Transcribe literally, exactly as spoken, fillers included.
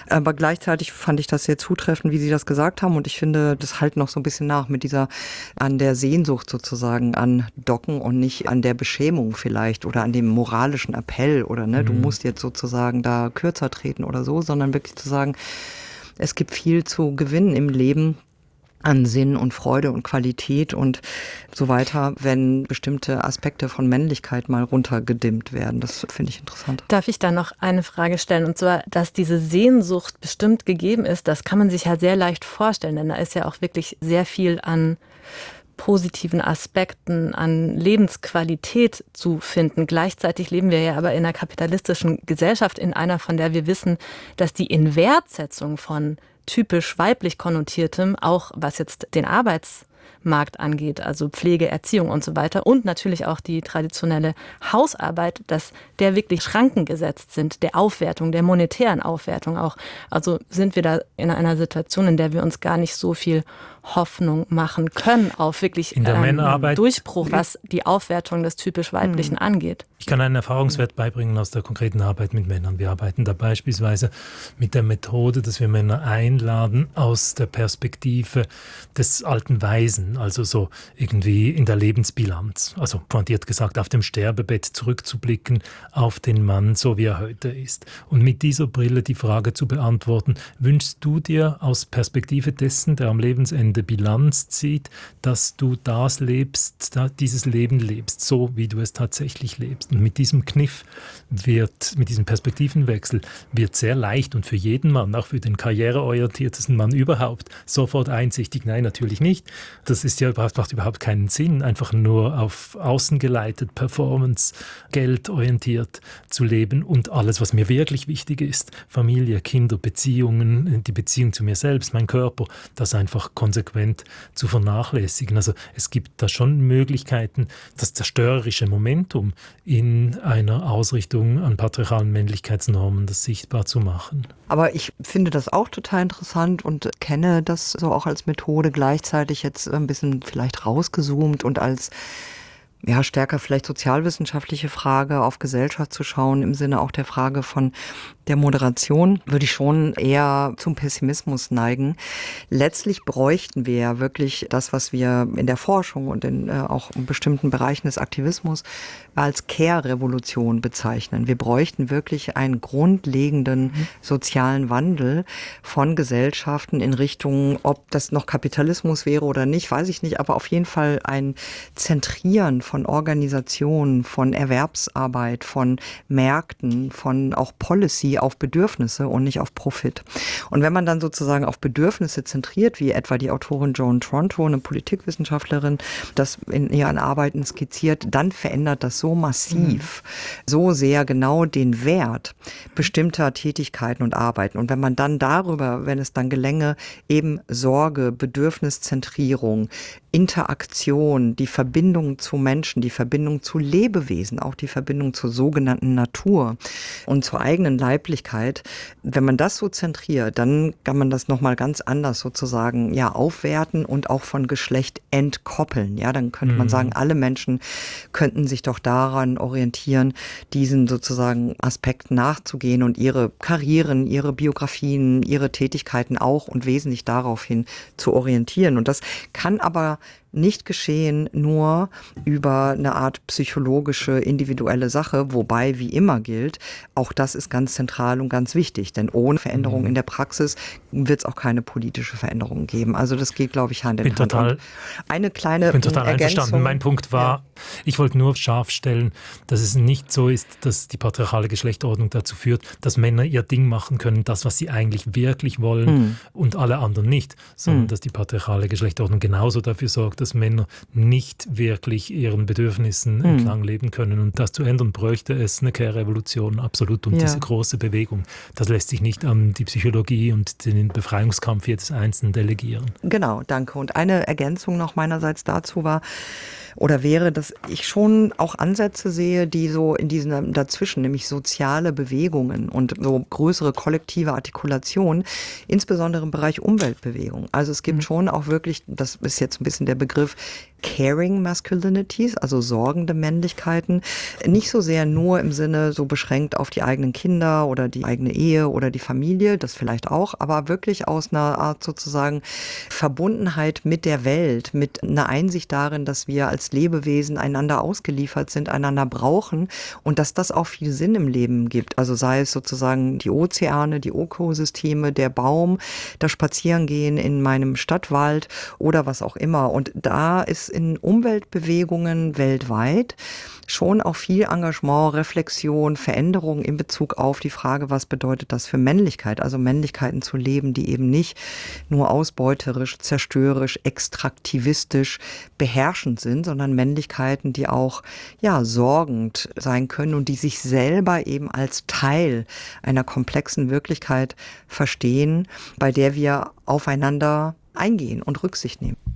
Aber gleichzeitig fand ich das sehr zutreffend, wie Sie das gesagt haben. Und ich finde, das halt noch so ein bisschen nach mit dieser an der Sehnsucht sozusagen andocken und nicht an der Beschämung vielleicht oder an dem moralischen Appell oder ne, mhm. du musst jetzt sozusagen da kürzer treten oder so, sondern wirklich zu sagen, es gibt viel zu gewinnen im Leben an Sinn und Freude und Qualität und so weiter, wenn bestimmte Aspekte von Männlichkeit mal runtergedimmt werden. Das finde ich interessant. Darf ich da noch eine Frage stellen? Und zwar, dass diese Sehnsucht bestimmt gegeben ist, das kann man sich ja sehr leicht vorstellen, denn da ist ja auch wirklich sehr viel an positiven Aspekten, an Lebensqualität zu finden. Gleichzeitig leben wir ja aber in einer kapitalistischen Gesellschaft, in einer, von der wir wissen, dass die Inwertsetzung von typisch weiblich konnotiertem, auch was jetzt den Arbeitsmarkt angeht, also Pflege, Erziehung und so weiter und natürlich auch die traditionelle Hausarbeit, dass der wirklich Schranken gesetzt sind, der Aufwertung, der monetären Aufwertung auch. Also sind wir da in einer Situation, in der wir uns gar nicht so viel Hoffnung machen können auf wirklich in der einen Männerarbeit, Durchbruch, was die Aufwertung des typisch Weiblichen mhm. angeht. Ich kann einen Erfahrungswert beibringen aus der konkreten Arbeit mit Männern. Wir arbeiten da beispielsweise mit der Methode, dass wir Männer einladen aus der Perspektive des alten Weisen, also so irgendwie in der Lebensbilanz, also pointiert gesagt auf dem Sterbebett zurückzublicken auf den Mann, so wie er heute ist. Und mit dieser Brille die Frage zu beantworten, wünschst du dir aus Perspektive dessen, der am Lebensende Bilanz zieht, dass du das lebst, dieses Leben lebst, so wie du es tatsächlich lebst. Und mit diesem Kniff wird, mit diesem Perspektivenwechsel wird sehr leicht und für jeden Mann, auch für den karriereorientiertesten Mann überhaupt, sofort einsichtig, nein, natürlich nicht. Das ist ja überhaupt, macht überhaupt keinen Sinn, einfach nur auf Außen geleitet, Performance, Geld orientiert zu leben und alles, was mir wirklich wichtig ist, Familie, Kinder, Beziehungen, die Beziehung zu mir selbst, mein Körper, das einfach konsequent zu vernachlässigen. Also es gibt da schon Möglichkeiten, das zerstörerische Momentum in einer Ausrichtung an patriarchalen Männlichkeitsnormen, das sichtbar zu machen. Aber ich finde das auch total interessant und kenne das so auch als Methode, gleichzeitig jetzt ein bisschen vielleicht rausgezoomt und als ja, stärker vielleicht sozialwissenschaftliche Frage auf Gesellschaft zu schauen, im Sinne auch der Frage von der Moderation, würde ich schon eher zum Pessimismus neigen. Letztlich bräuchten wir ja wirklich das, was wir in der Forschung und in äh, auch in bestimmten Bereichen des Aktivismus als Care-Revolution bezeichnen. Wir bräuchten wirklich einen grundlegenden mhm. sozialen Wandel von Gesellschaften in Richtung, ob das noch Kapitalismus wäre oder nicht, weiß ich nicht, aber auf jeden Fall ein Zentrieren von Organisationen, von Erwerbsarbeit, von Märkten, von auch Policy auf Bedürfnisse und nicht auf Profit. Und wenn man dann sozusagen auf Bedürfnisse zentriert, wie etwa die Autorin Joan Tronto, eine Politikwissenschaftlerin, das in ihren Arbeiten skizziert, dann verändert das so massiv, mhm. so sehr genau den Wert bestimmter Tätigkeiten und Arbeiten. Und wenn man dann darüber, wenn es dann gelänge, eben Sorge, Bedürfniszentrierung, Interaktion, die Verbindung zu Menschen, die Verbindung zu Lebewesen, auch die Verbindung zur sogenannten Natur und zur eigenen Leiblichkeit. Wenn man das so zentriert, dann kann man das nochmal ganz anders sozusagen ja aufwerten und auch von Geschlecht entkoppeln. Ja, dann könnte man sagen, alle Menschen könnten sich doch daran orientieren, diesen sozusagen Aspekten nachzugehen und ihre Karrieren, ihre Biografien, ihre Tätigkeiten auch und wesentlich daraufhin zu orientieren. Und das kann aber nicht geschehen nur über eine Art psychologische, individuelle Sache, wobei, wie immer gilt, auch das ist ganz zentral und ganz wichtig, denn ohne Veränderung in der Praxis wird es auch keine politische Veränderung geben. Also das geht, glaube ich, Hand in bin Hand. Total, und eine kleine ich bin total Ergänzung. Einverstanden. Mein Punkt war, ja. ich wollte nur scharf stellen, dass es nicht so ist, dass die patriarchale Geschlechterordnung dazu führt, dass Männer ihr Ding machen können, das, was sie eigentlich wirklich wollen hm. und alle anderen nicht, sondern hm. dass die patriarchale Geschlechterordnung genauso dafür sorgt, dass Männer nicht wirklich ihren Bedürfnissen hm. entlang leben können. Und das zu ändern, bräuchte es eine Care-Revolution, absolut. Und ja. diese große Bewegung, das lässt sich nicht an die Psychologie und den Befreiungskampf jedes Einzelnen delegieren. Genau, danke. Und eine Ergänzung noch meinerseits dazu war, oder wäre, dass ich schon auch Ansätze sehe, die so in diesen dazwischen, nämlich soziale Bewegungen und so größere kollektive Artikulation, insbesondere im Bereich Umweltbewegung. Also es gibt mhm. schon auch wirklich, das ist jetzt ein bisschen der Begriff, Caring Masculinities, also sorgende Männlichkeiten, nicht so sehr nur im Sinne so beschränkt auf die eigenen Kinder oder die eigene Ehe oder die Familie, das vielleicht auch, aber wirklich aus einer Art sozusagen Verbundenheit mit der Welt, mit einer Einsicht darin, dass wir als Lebewesen einander ausgeliefert sind, einander brauchen und dass das auch viel Sinn im Leben gibt. Also sei es sozusagen die Ozeane, die Ökosysteme, der Baum, das Spazierengehen in meinem Stadtwald oder was auch immer. Und da ist in Umweltbewegungen weltweit schon auch viel Engagement, Reflexion, Veränderung in Bezug auf die Frage, was bedeutet das für Männlichkeit? Also Männlichkeiten zu leben, die eben nicht nur ausbeuterisch, zerstörerisch, extraktivistisch, beherrschend sind, sondern Männlichkeiten, die auch ja sorgend sein können und die sich selber eben als Teil einer komplexen Wirklichkeit verstehen, bei der wir aufeinander eingehen und Rücksicht nehmen.